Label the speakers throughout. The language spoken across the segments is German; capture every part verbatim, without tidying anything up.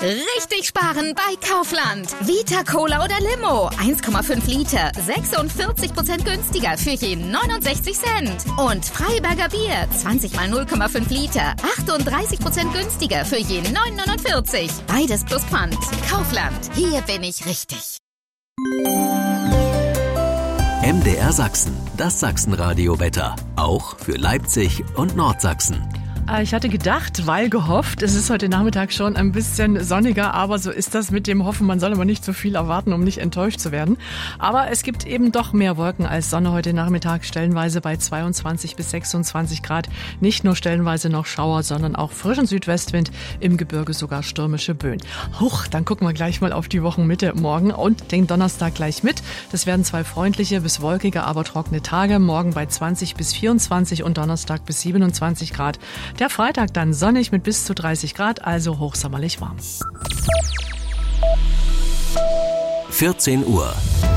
Speaker 1: Richtig sparen bei Kaufland. Vita Cola oder Limo, eins Komma fünf Liter, sechsundvierzig Prozent günstiger für je neunundsechzig Cent. Und Freiberger Bier, zwanzig mal null Komma fünf Liter, achtunddreißig Prozent günstiger für je neun Komma neunundvierzig. Beides plus Pfand. Kaufland, hier bin ich richtig.
Speaker 2: M D R Sachsen, das Sachsenradio-Wetter. Auch für Leipzig und Nordsachsen.
Speaker 3: Ich hatte gedacht, weil gehofft, es ist heute Nachmittag schon ein bisschen sonniger, aber so ist das mit dem Hoffen. Man soll aber nicht zu viel erwarten, um nicht enttäuscht zu werden. Aber es gibt eben doch mehr Wolken als Sonne heute Nachmittag, stellenweise bei zweiundzwanzig bis sechsundzwanzig Grad. Nicht nur stellenweise noch Schauer, sondern auch frischen Südwestwind, im Gebirge sogar stürmische Böen. Huch, dann gucken wir gleich mal auf die Wochenmitte morgen und den Donnerstag gleich mit. Das werden zwei freundliche bis wolkige, aber trockene Tage. Morgen bei zwanzig bis vierundzwanzig und Donnerstag bis siebenundzwanzig Grad. Der Freitag dann sonnig mit bis zu dreißig Grad, also hochsommerlich warm.
Speaker 2: vierzehn Uhr.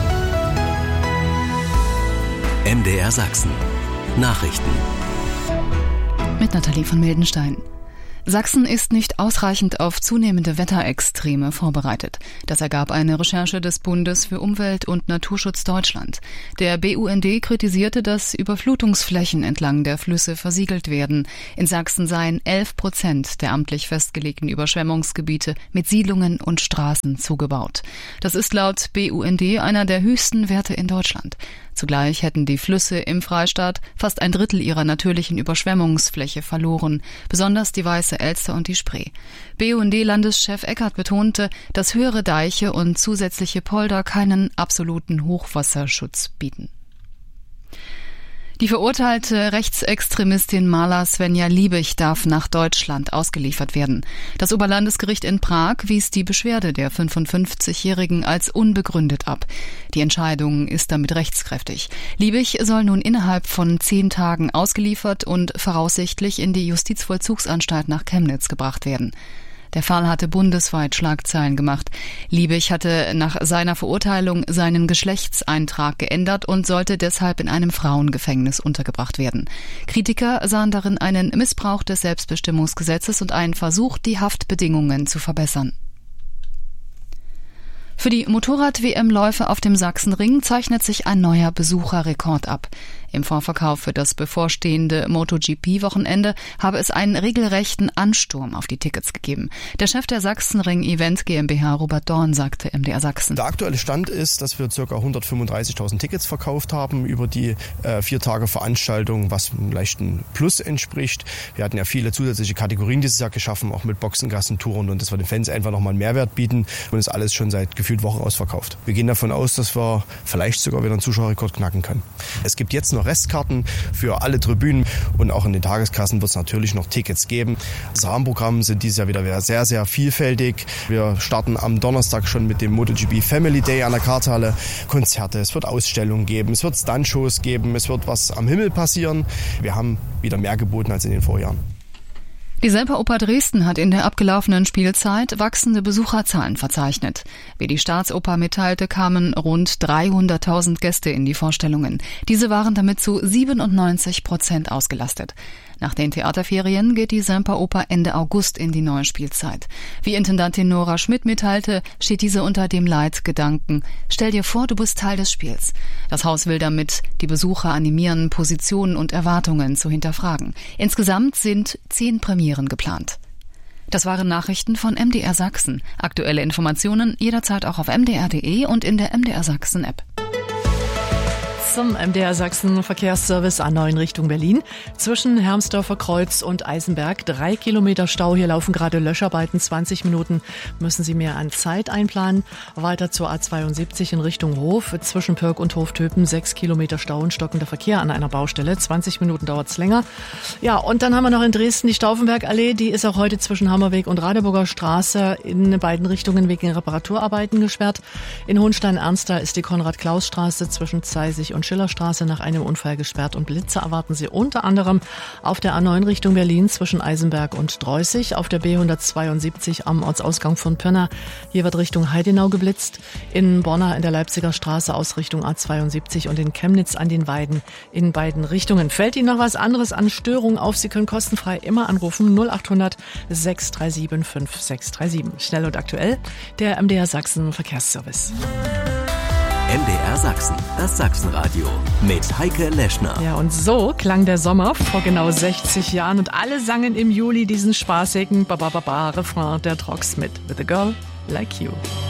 Speaker 2: M D R Sachsen. Nachrichten.
Speaker 4: Mit Nathalie von Mildenstein. Sachsen ist nicht ausreichend auf zunehmende Wetterextreme vorbereitet. Das ergab eine Recherche des Bundes für Umwelt und Naturschutz Deutschland. Der B U N D kritisierte, dass Überflutungsflächen entlang der Flüsse versiegelt werden. In Sachsen seien elf Prozent der amtlich festgelegten Überschwemmungsgebiete mit Siedlungen und Straßen zugebaut. Das ist laut B U N D einer der höchsten Werte in Deutschland. Zugleich hätten die Flüsse im Freistaat fast ein Drittel ihrer natürlichen Überschwemmungsfläche verloren, besonders die Weiße Elster und die Spree. B U N D-Landeschef Eckert betonte, dass höhere Deiche und zusätzliche Polder keinen absoluten Hochwasserschutz bieten. Die verurteilte Rechtsextremistin Mala Svenja Liebig darf nach Deutschland ausgeliefert werden. Das Oberlandesgericht in Prag wies die Beschwerde der fünfundfünfzigjährigen als unbegründet ab. Die Entscheidung ist damit rechtskräftig. Liebig soll nun innerhalb von zehn Tagen ausgeliefert und voraussichtlich in die Justizvollzugsanstalt nach Chemnitz gebracht werden. Der Fall hatte bundesweit Schlagzeilen gemacht. Liebig hatte nach seiner Verurteilung seinen Geschlechtseintrag geändert und sollte deshalb in einem Frauengefängnis untergebracht werden. Kritiker sahen darin einen Missbrauch des Selbstbestimmungsgesetzes und einen Versuch, die Haftbedingungen zu verbessern. Für die Motorrad-W M-Läufe auf dem Sachsenring zeichnet sich ein neuer Besucherrekord ab. Im Vorverkauf für das bevorstehende MotoGP-Wochenende habe es einen regelrechten Ansturm auf die Tickets gegeben. Der Chef der Sachsenring Event GmbH, Robert Dorn, sagte M D R Sachsen.
Speaker 5: Der aktuelle Stand ist, dass wir ca. hundertfünfunddreißigtausend Tickets verkauft haben über die äh, vier Tage Veranstaltung, was einem leichten Plus entspricht. Wir hatten ja viele zusätzliche Kategorien dieses Jahr geschaffen, auch mit Boxengassen, Touren, und dass wir den Fans einfach nochmal einen Mehrwert bieten, und ist alles schon seit gefühlt Wochen ausverkauft. Wir gehen davon aus, dass wir vielleicht sogar wieder einen Zuschauerrekord knacken können. Es gibt jetzt noch Restkarten für alle Tribünen und auch in den Tageskassen wird es natürlich noch Tickets geben. Das Rahmenprogramm sind dieses Jahr wieder sehr, sehr vielfältig. Wir starten am Donnerstag schon mit dem MotoGP Family Day an der Karthalle. Konzerte, es wird Ausstellungen geben, es wird Stuntshows geben, es wird was am Himmel passieren. Wir haben wieder mehr geboten als in den Vorjahren.
Speaker 4: Die Semperoper Dresden hat in der abgelaufenen Spielzeit wachsende Besucherzahlen verzeichnet. Wie die Staatsoper mitteilte, kamen rund dreihunderttausend Gäste in die Vorstellungen. Diese waren damit zu siebenundneunzig Prozent ausgelastet. Nach den Theaterferien geht die Semperoper Ende August in die neue Spielzeit. Wie Intendantin Nora Schmidt mitteilte, steht diese unter dem Leitgedanken: Stell dir vor, du bist Teil des Spiels. Das Haus will damit die Besucher animieren, Positionen und Erwartungen zu hinterfragen. Insgesamt sind zehn Premieren geplant. Das waren Nachrichten von M D R Sachsen. Aktuelle Informationen jederzeit auch auf m d r punkt d e und in der M D R Sachsen App.
Speaker 3: Zum M D R Sachsen Verkehrsservice A neun Richtung Berlin. Zwischen Hermsdorfer Kreuz und Eisenberg drei Kilometer Stau. Hier laufen gerade Löscharbeiten. zwanzig Minuten müssen Sie mehr an Zeit einplanen. Weiter zur A zweiundsiebzig in Richtung Hof. Zwischen Pörk und Hoftöpen sechs Kilometer Stau und stockender Verkehr an einer Baustelle. zwanzig Minuten dauert es länger. Ja, und dann haben wir noch in Dresden die Stauffenbergallee. Die ist auch heute zwischen Hammerweg und Radeburger Straße in beiden Richtungen wegen Reparaturarbeiten gesperrt. In Hohenstein-Ernstthal ist die Konrad-Klaus-Straße zwischen Zeisig und und Schillerstraße nach einem Unfall gesperrt und Blitze erwarten Sie unter anderem auf der A neun Richtung Berlin zwischen Eisenberg und Dreußig, auf der B hundertzweiundsiebzig am Ortsausgang von Pirna. Hier wird Richtung Heidenau geblitzt, in Borna in der Leipziger Straße aus Richtung A zweiundsiebzig und in Chemnitz an den Weiden in beiden Richtungen. Fällt Ihnen noch was anderes an Störungen auf? Sie können kostenfrei immer anrufen null acht hundert sechs drei sieben fünf sechs drei sieben. Schnell und aktuell, der M D R Sachsen Verkehrsservice.
Speaker 2: M D R Sachsen, das Sachsenradio mit Heike Leschner.
Speaker 3: Ja, und so klang der Sommer vor genau sechzig Jahren und alle sangen im Juli diesen spaßigen Ba-Ba-Ba-Ba-Refrain der Trogs mit With a Girl Like You.